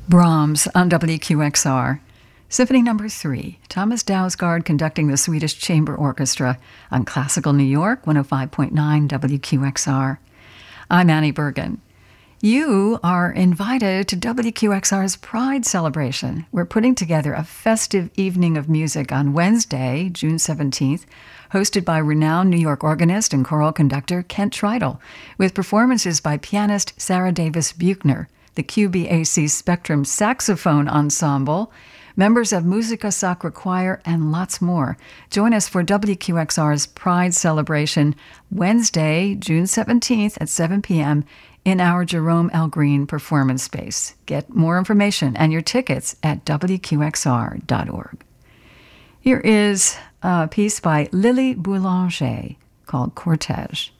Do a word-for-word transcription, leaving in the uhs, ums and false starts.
Brahms on W Q X R. Symphony Number three, Thomas Dausgaard conducting the Swedish Chamber Orchestra on Classical New York, one oh five point nine W Q X R. I'm Annie Bergen. You are invited to W Q X R's Pride Celebration. We're putting together a festive evening of music on Wednesday, June seventeenth, hosted by renowned New York organist and choral conductor Kent Tridle, with performances by pianist Sarah Davis Buchner, the Q B A C Spectrum Saxophone Ensemble, members of Musica Sacra Choir, and lots more. Join us for W Q X R's Pride Celebration Wednesday, June seventeenth at seven p.m. in our Jerome L. Green performance space. Get more information and your tickets at W Q X R dot org. Here is a piece by Lily Boulanger called Cortège.